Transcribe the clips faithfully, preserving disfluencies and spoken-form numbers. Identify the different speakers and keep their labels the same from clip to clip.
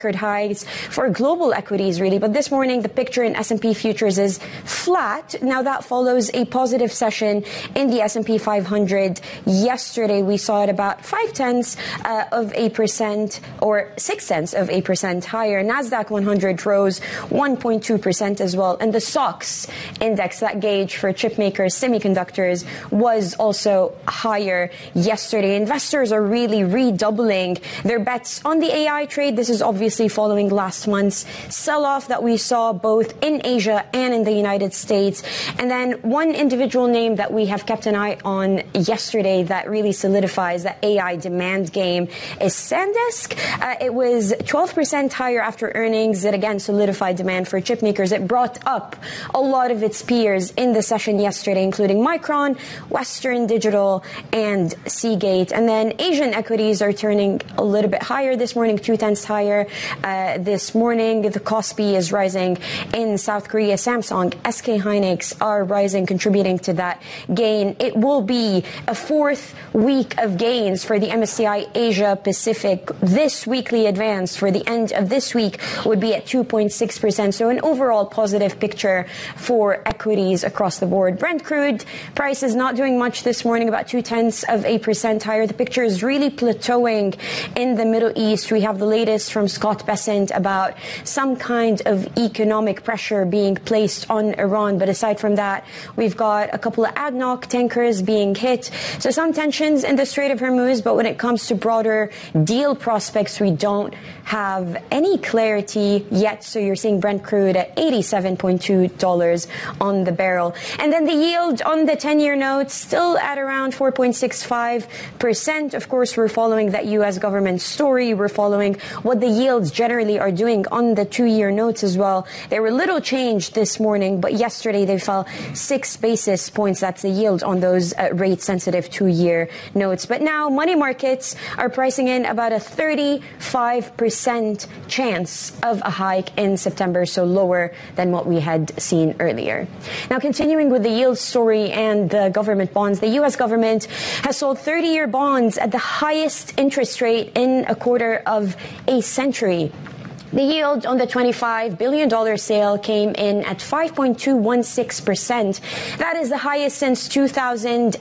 Speaker 1: record highs for global equities, really. But this morning, the picture in S and P futures is flat. Now, that follows a positive session in the S and P five hundred. Yesterday, we saw it about five tenths uh, of a percent or six tenths of a percent higher. NASDAQ one hundred rose one point two percent as well. And the S O X index, that gauge for chip makers, semiconductors, was also higher yesterday. Investors are really redoubling their bets on the A I trade. This is obviously following last month's sell-off that we saw both in Asia and in the United States. And then one individual name that we have kept an eye on yesterday that really solidifies the A I demand game is SanDisk. Uh, it was twelve percent higher after earnings. It again solidified demand for chip makers. It brought up a lot of its peers in the session yesterday, including Micron, Western Digital, and Seagate. And then Asian equities are turning a little bit higher this morning, two tenths higher. Uh, this morning, the Kospi is rising in South Korea. Samsung, S K Hynix are rising, contributing to that gain. It will be a fourth week of gains for the M S C I Asia Pacific. This weekly advance for the end of this week would be at two point six percent. So an overall positive picture for equities across the board. Brent crude price is not doing much this morning, about two tenths of a percent higher. The picture is really plateauing in the Middle East. We have the latest from Scott Bessent about some kind of economic pressure being placed on Iran. But aside from that, we've got a couple of A D N O C tankers being hit. So some tensions in the Strait of Hormuz. But when it comes to broader deal prospects, we don't have any clarity yet. So you're seeing Brent crude at eighty-seven point two dollars on the barrel. And then the yield on the ten-year notes still at around four point six five percent. Of course, we're following that U S government story. We're following what the yields generally are doing on the two-year notes as well. They were little changed this morning, but yesterday they fell six basis points. That's the yield on those uh, rate-sensitive two-year notes. But now money markets are pricing in about a thirty-five percent chance of a hike in September, so lower than what we had seen earlier. Now, continuing with the yield story and the government bonds, the U S government has sold thirty-year bonds at the highest interest rate in a quarter of a century. The yield on the twenty-five billion dollars sale came in at five point two one six percent. That is the highest since two thousand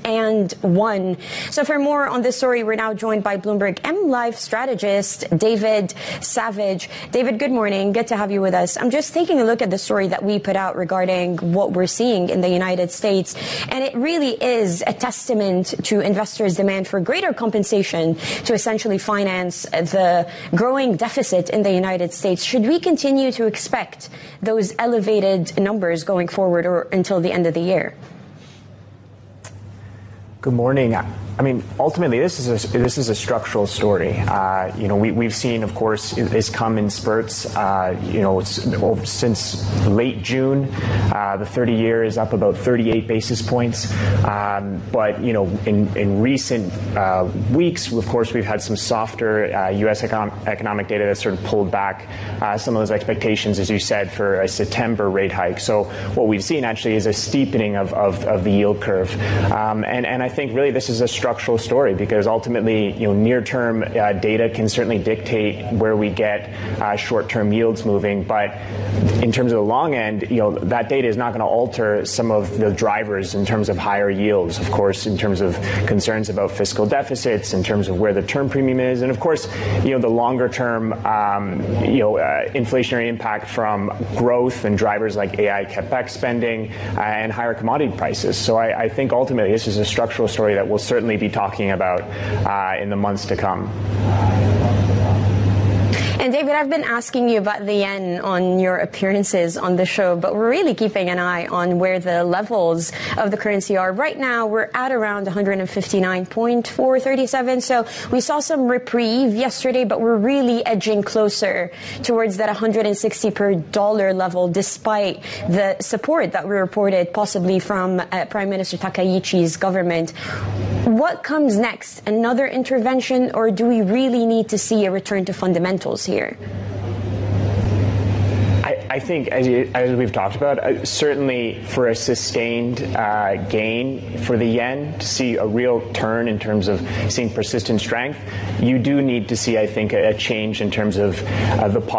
Speaker 1: one. So for more on this story, we're now joined by Bloomberg M Life strategist David Savage. David, good morning. Good to have you with us. I'm just taking a look at the story that we put out regarding what we're seeing in the United States, and it really is a testament to investors' demand for greater compensation to essentially finance the growing deficit in the United States. States. Should we continue to expect those elevated numbers going forward or until the end of the year?
Speaker 2: Good morning. I mean, ultimately, this is a, this is a structural story. Uh, you know, we, we've seen, of course, it's come in spurts. Uh, you know, since late June, uh, the thirty-year is up about thirty-eight basis points. Um, but you know, in in recent uh, weeks, of course, we've had some softer uh, U S econ- economic data that sort of pulled back uh, some of those expectations, as you said, for a September rate hike. So what we've seen actually is a steepening of of, of the yield curve, um, and and I think really this is a structural story because ultimately, you know, near-term uh, data can certainly dictate where we get uh, short-term yields moving, but in terms of the long end, you know, that data is not going to alter some of the drivers in terms of higher yields, of course, in terms of concerns about fiscal deficits, in terms of where the term premium is, and of course, you know, the longer-term, um, you know, uh, inflationary impact from growth and drivers like A I capex spending uh, and higher commodity prices. So I, I think ultimately this is a structural story that we'll certainly be talking about uh, in the months to come.
Speaker 1: And David, I've been asking you about the yen on your appearances on the show, but we're really keeping an eye on where the levels of the currency are. Right now, we're at around one fifty-nine point four three seven. So we saw some reprieve yesterday, but we're really edging closer towards that one hundred sixty per dollar level, despite the support that we reported possibly from uh, Prime Minister Takaichi's government. What comes next? Another intervention, or do we really need to see a return to fundamentals here?
Speaker 2: I, I think, as, you, as we've talked about, uh, certainly for a sustained uh, gain for the yen, to see a real turn in terms of seeing persistent strength, you do need to see, I think, a, a change in terms of uh, the